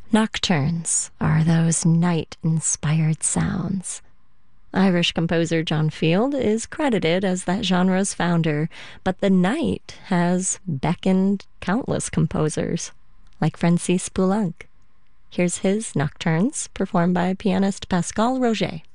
Nocturnes are those night-inspired sounds. Irish composer John Field is credited as that genre's founder, but the night has beckoned countless composers, like Francis Poulenc. Here's his Nocturnes, performed by pianist Pascal Roger.